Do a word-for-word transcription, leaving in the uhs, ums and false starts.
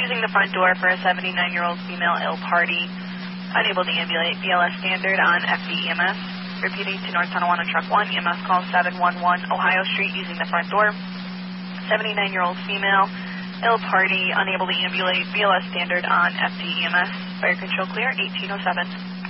using the front door for a seventy-nine-year-old female ill party, unable to ambulate, B L S standard on F D E M S. Repeating to North Tonawanda Truck one, E M S call seven one one Ohio Street using the front door. seventy-nine-year-old female, ill party, unable to ambulate, B L S standard on F D E M S. Fire control clear, eighteen oh seven.